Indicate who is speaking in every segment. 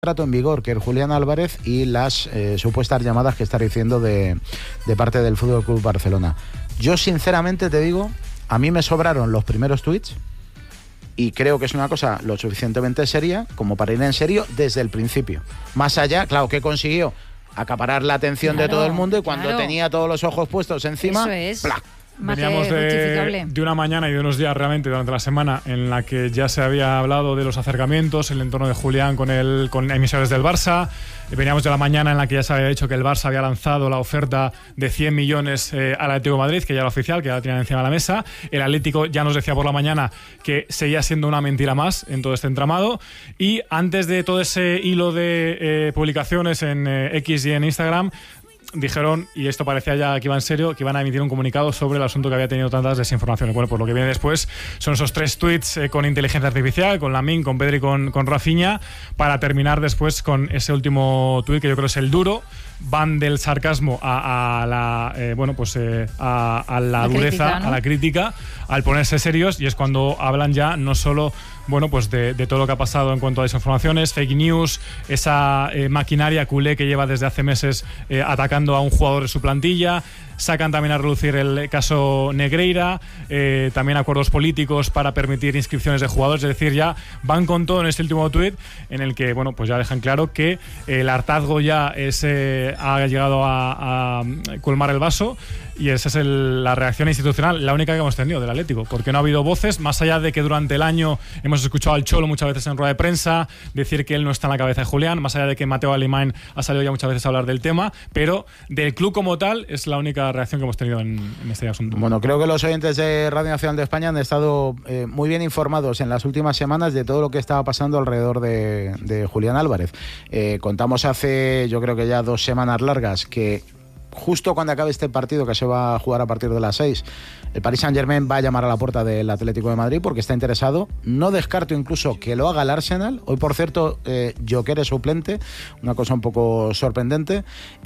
Speaker 1: contrato en vigor, que es Julián Álvarez, y las supuestas llamadas que está recibiendo de parte del Fútbol Club Barcelona. Yo sinceramente te digo, a mí me sobraron los primeros tweets y creo que es una cosa lo suficientemente seria como para ir en serio desde el principio. Más allá, claro, ¿qué consiguió? Acaparar la atención de todo el mundo, y cuando tenía todos los ojos puestos encima,
Speaker 2: eso es.
Speaker 1: ¡plac!
Speaker 3: Veníamos de una mañana y de unos días realmente durante la semana en la que ya se había hablado de los acercamientos, el entorno de Julián con emisores del Barça. Veníamos de la mañana en la que ya se había dicho que el Barça había lanzado la oferta de 100 millones al Atlético de Madrid, que ya era oficial, que ya la tenían encima de la mesa. El Atlético ya nos decía por la mañana que seguía siendo una mentira más en todo este entramado. Y antes de todo ese hilo de publicaciones en X y en Instagram, dijeron, y esto parecía ya que iba en serio, que iban a emitir un comunicado sobre el asunto que había tenido tantas desinformaciones. Bueno, pues lo que viene después son esos 3 tweets con inteligencia artificial, con Lamine, con Pedri, con Rafinha, para terminar después con ese último tweet que yo creo es el duro. Van del sarcasmo a la dureza,
Speaker 2: crítica, ¿no?
Speaker 3: A la crítica, al ponerse serios, y es cuando hablan ya no solo de todo lo que ha pasado en cuanto a desinformaciones, fake news, esa maquinaria culé que lleva desde hace meses atacando a un jugador de su plantilla. Sacan también a relucir el caso Negreira, también acuerdos políticos para permitir inscripciones de jugadores. Es decir, ya van con todo en este último tuit, en el que ya dejan claro que el hartazgo ya ha llegado a colmar el vaso, y esa es la reacción institucional, la única que hemos tenido del Atlético, porque no ha habido voces, más allá de que durante el año hemos escuchado al Cholo muchas veces en rueda de prensa decir que él no está en la cabeza de Julián, más allá de que Mateo Alemán ha salido ya muchas veces a hablar del tema, pero del club como tal es la única reacción que hemos tenido en este asunto. Bueno,
Speaker 1: creo que los oyentes de Radio Nacional de España han estado muy bien informados en las últimas semanas de todo lo que estaba pasando alrededor de Julián Álvarez. Contamos hace, yo creo que ya 2 semanas largas, que justo cuando acabe este partido, que se va a jugar a partir de las 6, el Paris Saint-Germain va a llamar a la puerta del Atlético de Madrid porque está interesado. No descarto incluso que lo haga el Arsenal. Hoy, por cierto, Joker es suplente, una cosa un poco sorprendente.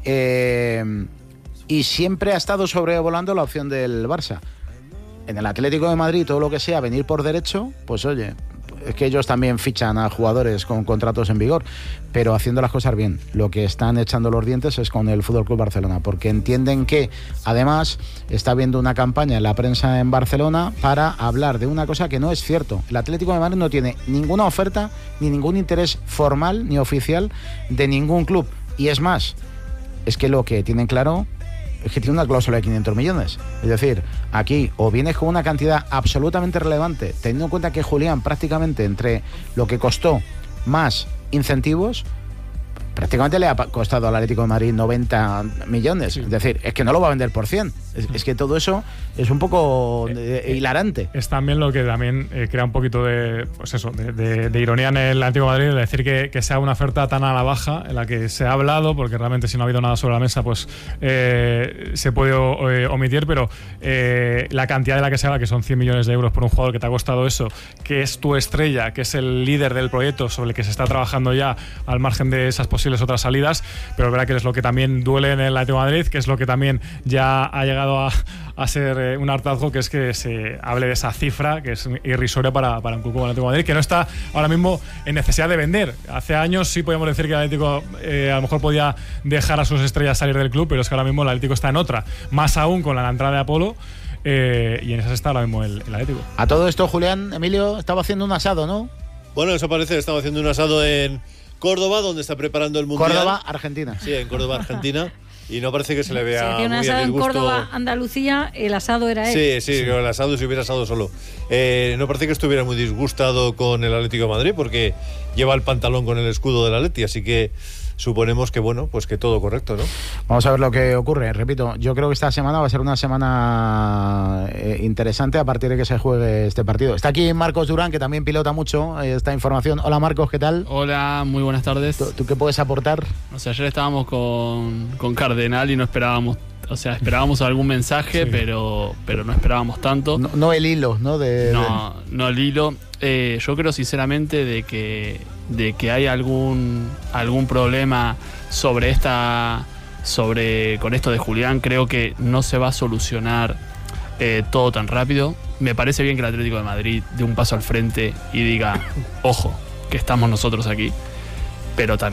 Speaker 1: Y siempre ha estado sobrevolando la opción del Barça. En el Atlético de Madrid, todo lo que sea venir por derecho, pues oye, es que ellos también fichan a jugadores con contratos en vigor, pero haciendo las cosas bien. Lo que están echando los dientes es con el Fútbol Club Barcelona, porque entienden que además está habiendo una campaña en la prensa en Barcelona para hablar de una cosa que no es cierto. El Atlético de Madrid no tiene ninguna oferta ni ningún interés formal ni oficial de ningún club, y es más, es que lo que tienen claro es que tiene una cláusula de 500 millones. Es decir, aquí o vienes con una cantidad absolutamente relevante, teniendo en cuenta que Julián prácticamente entre lo que costó más incentivos, prácticamente le ha costado al Atlético de Madrid 90 millones. Sí. Es decir, es que no lo va a vender por 100. Es que todo eso es un poco hilarante.
Speaker 3: Es también lo que también crea un poquito de ironía en el Atlético de Madrid, de decir que sea una oferta tan a la baja en la que se ha hablado, porque realmente si no ha habido nada sobre la mesa, pues se puede omitir, pero la cantidad de la que se habla, que son 100 millones de euros por un jugador que te ha costado eso, que es tu estrella, que es el líder del proyecto sobre el que se está trabajando ya al margen de esas posibles otras salidas, pero es verdad que es lo que también duele en el Atlético de Madrid, que es lo que también ya ha llegado a ser un hartazgo, que es que se hable de esa cifra que es irrisoria para un club como el Atlético de Madrid, que no está ahora mismo en necesidad de vender. Hace años sí podíamos decir que el Atlético a lo mejor podía dejar a sus estrellas salir del club, pero es que ahora mismo el Atlético está en otra, más aún con la entrada de Apolo, y en esa está ahora mismo el Atlético.
Speaker 1: A todo esto, Julián, Emilio estaba haciendo un asado, ¿no?
Speaker 4: Bueno, eso parece, estaba haciendo un asado en Córdoba, donde está preparando el Mundial.
Speaker 1: Córdoba, Argentina.
Speaker 4: Sí, en Córdoba, Argentina. Y no parece que se le vea
Speaker 2: un
Speaker 4: muy
Speaker 2: asado
Speaker 4: el
Speaker 2: en
Speaker 4: gusto.
Speaker 2: Córdoba, Andalucía, el asado era él.
Speaker 4: Sí, el asado si hubiera asado solo. No parece que estuviera muy disgustado con el Atlético de Madrid, porque lleva el pantalón con el escudo del Atleti, así que suponemos que pues que todo correcto, ¿no?
Speaker 1: Vamos a ver lo que ocurre. Repito, yo creo que esta semana va a ser una semana interesante a partir de que se juegue este partido. Está aquí Marcos Durán, que también pilota mucho esta información. Hola Marcos, ¿qué tal?
Speaker 5: Hola, muy buenas tardes.
Speaker 1: ¿Tú qué puedes aportar?
Speaker 5: Ayer estábamos con Cardenal y no esperábamos, esperábamos algún mensaje, sí, pero no esperábamos tanto.
Speaker 1: No el hilo, ¿no?
Speaker 5: No el hilo. Yo creo sinceramente de que hay algún problema con esto de Julián. Creo que no se va a solucionar todo tan rápido. Me parece bien que el Atlético de Madrid dé un paso al frente y diga, ojo, que estamos nosotros aquí. pero también